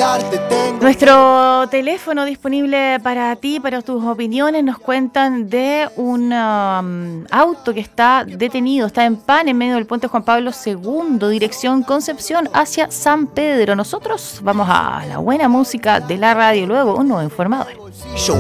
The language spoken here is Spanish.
Nuestro teléfono disponible para ti, para tus opiniones. Nos cuentan de un auto que está detenido, está en pan en medio del puente Juan Pablo II, dirección Concepción hacia San Pedro. Nosotros vamos a la buena música de la radio, luego un nuevo informador.